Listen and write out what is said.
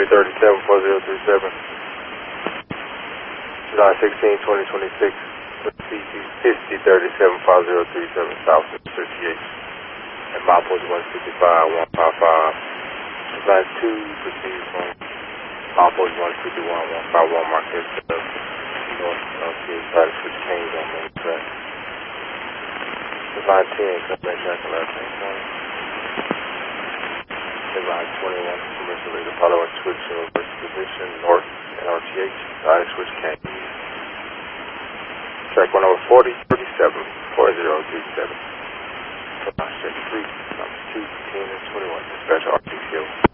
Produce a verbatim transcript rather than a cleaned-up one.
forty thirty-seven, four zero three seven. July sixteenth, twenty twenty-six. fifty thirty-seven, five zero three seven, South fifty-eight. And milepost one fifty-five, one fifty-five. July two, proceed from milepost one fifty-one, one fifty-one, Marquez Drive. North, North, try to switch canes on main track. July ten, cut back track on left hand corner. July twenty-one, commercial leader, Apollo one switch in reverse position, north, N R T H, side switch cane. Track one over forty, thirty-seven, four zero three seven. July three, number two, ten and twenty-one, dispatch R T C O.